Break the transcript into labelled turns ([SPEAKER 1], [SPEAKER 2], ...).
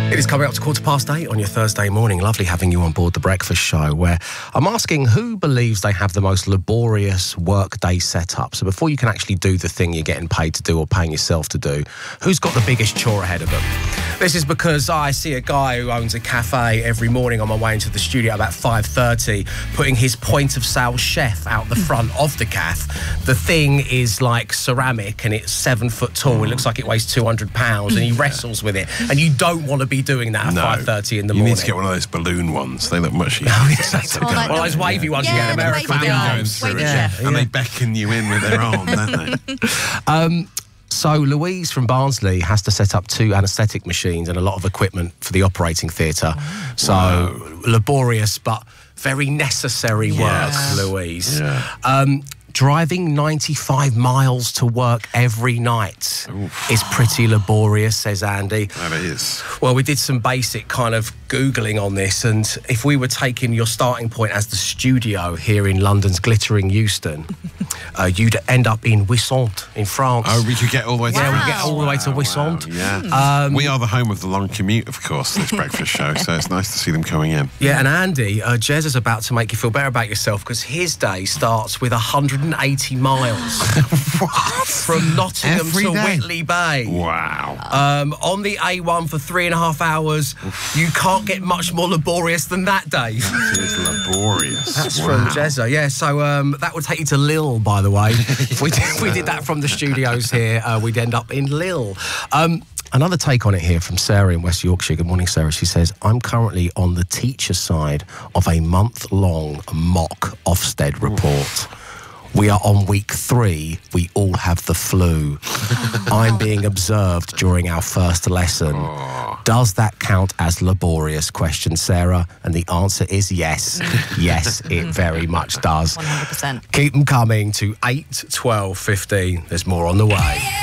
[SPEAKER 1] It is coming up to 8:15 on your Thursday morning. Lovely having you on board The Breakfast Show, where I'm asking who believes they have the most laborious workday setup. So before you can actually do the thing you're getting paid to do or paying yourself to do, who's got the biggest chore ahead of them? This is because I see a guy who owns a cafe every morning on my way into the studio about 5:30, putting his point of sale chef out the front of the cafe. The thing is like ceramic and it's 7 foot tall. It looks like it weighs 200 pounds and he wrestles with it. And you don't want to be doing that at 5:30 in the morning.
[SPEAKER 2] You need to get one of those balloon ones. They look much easier.
[SPEAKER 1] Well, those wavy ones you get in America with the arms.
[SPEAKER 2] And they beckon you in with their arm, don't they?
[SPEAKER 1] So Louise from Barnsley has to set up 2 anaesthetic machines and a lot of equipment for the operating theatre. So laborious but very necessary work, Louise. Yeah. Driving 95 miles to work every night is pretty laborious, says Andy.
[SPEAKER 2] That is.
[SPEAKER 1] Well, we did some basic kind of Googling on this, and if we were taking your starting point as the studio here in London's glittering Euston, you'd end up in Wissant in France.
[SPEAKER 2] Oh, we could get all the way to
[SPEAKER 1] we get all the way to Wissant.
[SPEAKER 2] Yeah. We are the home of the long commute, of course, this breakfast show, so it's nice to see them coming in.
[SPEAKER 1] Yeah, and Andy, Jez is about to make you feel better about yourself because his day starts with 180 miles from Nottingham to Whitley Bay.
[SPEAKER 2] Wow.
[SPEAKER 1] On the A1 for 3.5 hours. You can't get much more laborious than that, Dave.
[SPEAKER 2] That is laborious.
[SPEAKER 1] That's from Jezza, yeah. So that would take you to Lille, by the way. If we did that from the studios here, we'd end up in Lille. Another take on it here from Sarah in West Yorkshire. Good morning, Sarah. She says, I'm currently on the teacher side of a month-long mock Ofsted report. We are on week 3. We all have the flu. I'm being observed during our first lesson. Does that count as laborious? Questions Sarah. And the answer is yes. Yes, it very much does.
[SPEAKER 3] 100%.
[SPEAKER 1] Keep them coming to 8, 12, 15. There's more on the way.